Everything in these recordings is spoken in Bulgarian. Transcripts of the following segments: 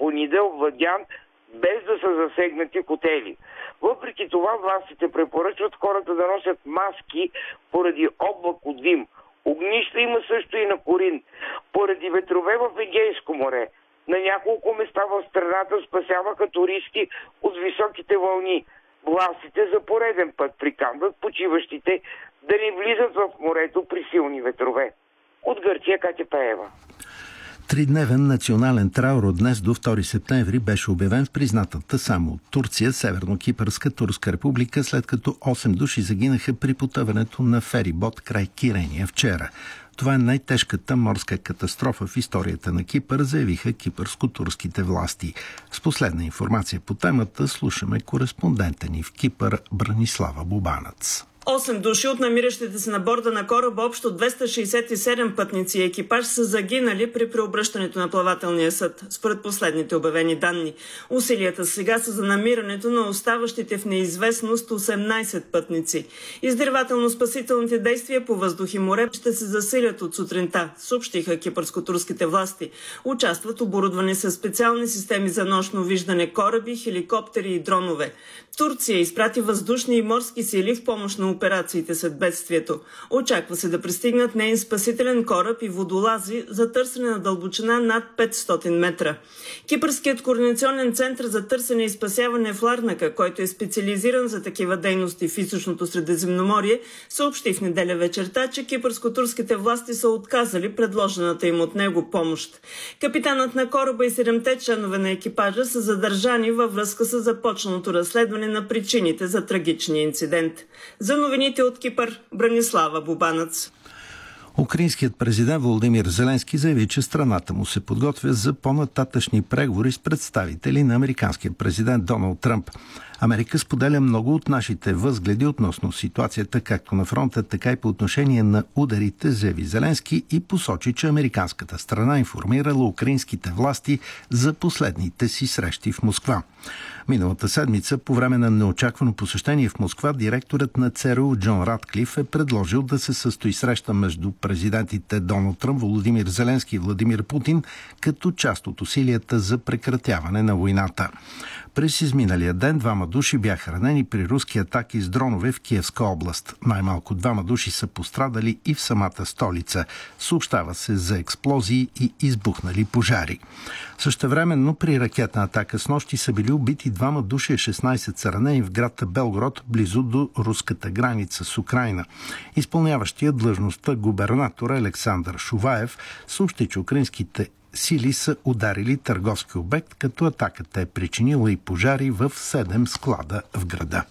Папонидъл, Владян, без да са засегнати хотели. Въпреки това властите препоръчват хората да носят маски поради облак от дим. Огнища има също и на Корин. Поради ветрове в Егейско море. На няколко места в страната спасяваха туристи от високите вълни. Властите за пореден път приканват почиващите да не влизат в морето при силни ветрове. От Гърция Катя Пеева. Тридневен национален траур от днес до 2 септември беше обявен в признатата само от Турция, Северно-Кипърска Турска република, след като 8 души загинаха при потъването на ферибот край Кирения вчера. Това е най-тежката морска катастрофа в историята на Кипър, заявиха кипърско-турските власти. С последна информация по темата слушаме кореспондента ни в Кипър Бранислава Бубанец. 8 души от намиращите се на борда на кораба, общо 267 пътници и екипаж са загинали при преобръщането на плавателния съд, според последните обявени данни. Усилията сега са за намирането на оставащите в неизвестност 18 пътници. Издирвателно-спасителните действия по въздух и море ще се засилят от сутринта, съобщиха кипърско-турските власти. Участват оборудвани с специални системи за нощно виждане кораби, хеликоптери и дронове. Турция изпрати въздушни и морски сили в помощ на операциите след бедствието. Очаква се да пристигнат неин спасителен кораб и водолази за търсене на дълбочина над 500 метра. Кипърският координационен център за търсене и спасяване в Ларнака, който е специализиран за такива дейности в източното Средиземноморие, съобщи в неделя вечерта, че кипърско-турските власти са отказали предложената им от него помощ. Капитанът на кораба и 7-те членове на екипажа са задържани във връзка с започналото разследване на причините за трагичния инцидент. За новините от Кипър, Бранислава Бубанец. Украинският президент Володимир Зеленски заяви, че страната му се подготвя за по-нататъшни преговори с представители на американския президент Доналд Тръмп. Америка споделя много от нашите възгледи относно ситуацията както на фронта, така и по отношение на ударите, заяви Зеленски и посочи, че американската страна информирала украинските власти за последните си срещи в Москва. Миналата седмица, по време на неочаквано посещение в Москва, директорът на ЦРУ Джон Радклиф е предложил да се състои среща между президентите Доналд Тръмп, Володимир Зеленски и Владимир Путин като част от усилията за прекратяване на войната. През изминалия ден 2 души бяха ранени при руски атаки с дронове в Киевска област. Най-малко 2 души са пострадали и в самата столица. Съобщава се за експлозии и избухнали пожари. Същевременно при ракетна атака с нощи са били убити 2 души, 16 са ранени в град Белгород, близо до руската граница с Украйна. Изпълняващия длъжността губернатор Александър Шуваев съобщи, че украинските сили са ударили търговски обект, като атаката е причинила и пожари в 7 склада в града.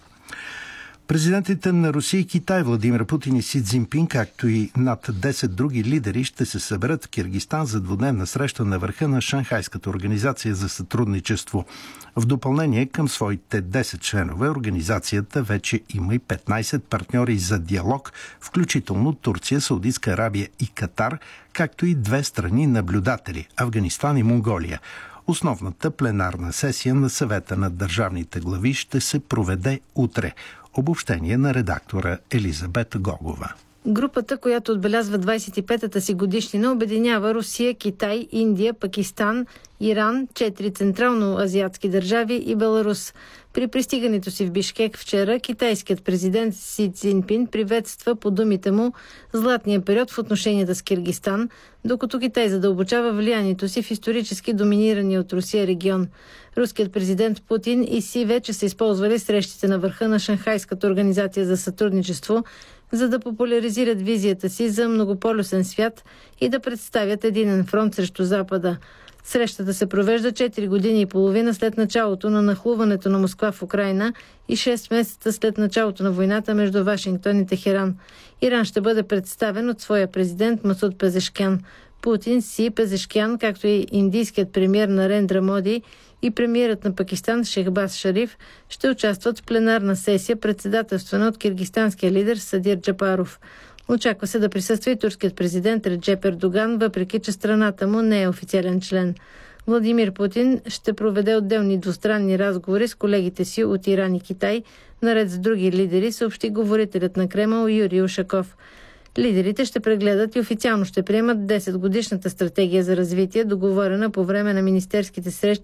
Президентите на Русия и Китай Владимир Путин и Си Цзинпин, както и над 10 други лидери, ще се съберат в Киргизстан за двудневна среща на върха на Шанхайската организация за сътрудничество. В допълнение към своите 10 членове, организацията вече има и 15 партньори за диалог, включително Турция, Саудитска Арабия и Катар, както и 2 страни наблюдатели – Афганистан и Монголия. Основната пленарна сесия на съвета на държавните глави ще се проведе утре. Обобщение на редактора Елизабет Гогова. Групата, която отбелязва 25-та си годишнина, обединява Русия, Китай, Индия, Пакистан, Иран, 4 централно-азиатски държави и Беларус. При пристигането си в Бишкек вчера, китайският президент Си Цзинпин приветства, по думите му, златния период в отношенията с Киргизстан, докато Китай задълбочава влиянието си в исторически доминирания от Русия регион. Руският президент Путин и Си вече са използвали срещите на върха на Шанхайската организация за сътрудничество, за да популяризират визията си за многополюсен свят и да представят единен фронт срещу Запада. Срещата се провежда 4 години и половина след началото на нахлуването на Москва в Украйна и 6 месеца след началото на войната между Вашингтон и Техеран. Иран ще бъде представен от своя президент Масуд Пезешкян. Путин, Си, Пезешкян, както и индийският премиер Нарендра Моди и премиерът на Пакистан Шехбаз Шариф ще участват в пленарна сесия, председателствана от киргизстанския лидер Садир Джапаров. Очаква се да присъства и турският президент Реджеп Ердоган, въпреки че страната му не е официален член. Владимир Путин ще проведе отделни двустранни разговори с колегите си от Иран и Китай, наред с други лидери, съобщи говорителят на Кремъл Юрий Ушаков. Лидерите ще прегледат и официално ще приемат 10-годишната стратегия за развитие, договорена по време на министерските срещи